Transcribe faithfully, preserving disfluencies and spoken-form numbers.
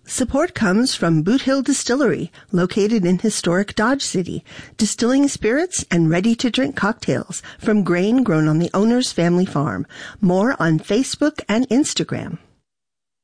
Support comes from Boot Hill Distillery, located in historic Dodge City, distilling spirits and ready-to-drink cocktails from grain grown on the owner's family farm. More on Facebook and Instagram.